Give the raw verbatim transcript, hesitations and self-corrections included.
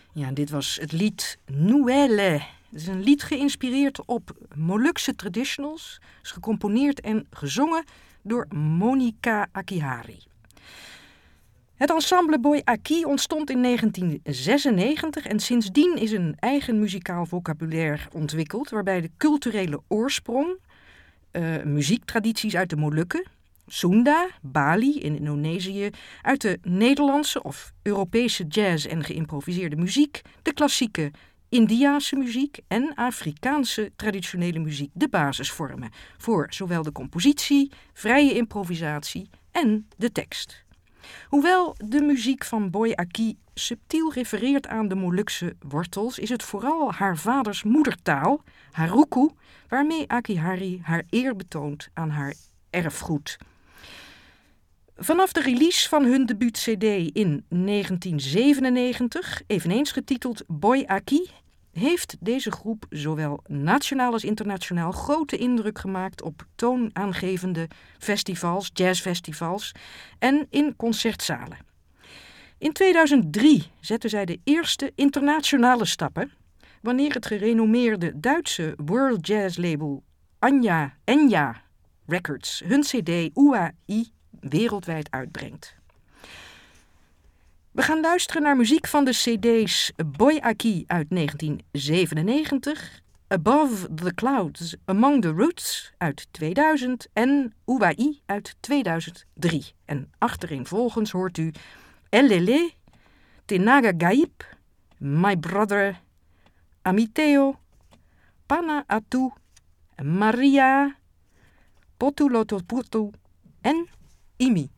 Ja, dit was het lied Noëlle. Het is een lied geïnspireerd op Molukse traditionals. Het is gecomponeerd en gezongen door Monica Akihari. Het ensemble Boy Aki ontstond in negentien zesennegentig en sindsdien is een eigen muzikaal vocabulaire ontwikkeld, waarbij de culturele oorsprong, uh, muziektradities uit de Molukken, Sunda, Bali in Indonesië, uit de Nederlandse of Europese jazz en geïmproviseerde muziek, de klassieke Indiase muziek en Afrikaanse traditionele muziek de basis vormen voor zowel de compositie, vrije improvisatie en de tekst. Hoewel de muziek van Boy Aki subtiel refereert aan de Molukse wortels, is het vooral haar vaders moedertaal, Haruku, waarmee Akihari haar eer betoont aan haar erfgoed. Vanaf de release van hun debuut-cd in negentien zevenennegentig, eveneens getiteld Boy Aki, heeft deze groep zowel nationaal als internationaal grote indruk gemaakt op toonaangevende festivals, jazzfestivals en in concertzalen. In tweeduizend drie zetten zij de eerste internationale stappen wanneer het gerenommeerde Duitse world jazz label Anja Enya Records hun cd U A I wereldwijd uitbrengt. We gaan luisteren naar muziek van de cd's Boy Aki uit negentien zevenennegentig, Above the Clouds, Among the Roots uit tweeduizend en U A I uit tweeduizend drie. En achtereenvolgens hoort u Elele, Tenaga Gaib, My Brother, Amiteo, Pana Atu, Maria, Potulotoputu en Imi.